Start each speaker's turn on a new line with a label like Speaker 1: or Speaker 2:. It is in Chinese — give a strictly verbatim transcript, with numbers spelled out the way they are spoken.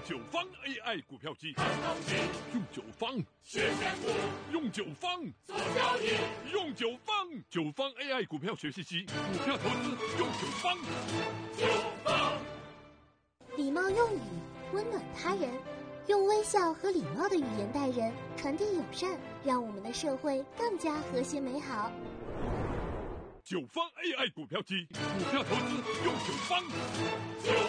Speaker 1: 九方 A I 股票机，
Speaker 2: 看行情，
Speaker 1: 用九方
Speaker 2: 学选股，
Speaker 1: 用九方
Speaker 2: 做交易，
Speaker 1: 用九方九方 A I 股票学习机，股票投资用九方。
Speaker 2: 九方。
Speaker 3: 礼貌用语，温暖他人，用微笑和礼貌的语言待人，传递友善，让我们的社会更加和谐美好。
Speaker 1: 九方 A I 股票机，股票投资用九方。
Speaker 2: 九